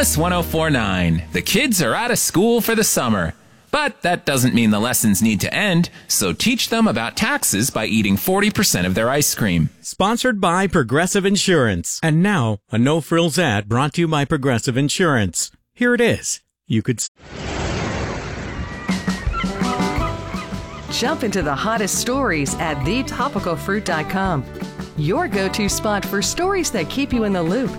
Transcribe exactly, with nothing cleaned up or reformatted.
Alice ten forty-nine. The kids are out of school for the summer. But that doesn't mean the lessons need to end, so teach them about taxes by eating forty percent of their ice cream. Sponsored by Progressive Insurance. And now, a no-frills ad brought to you by Progressive Insurance. Here it is. You could... Jump into the hottest stories at the topical fruit dot com. Your go-to spot for stories that keep you in the loop,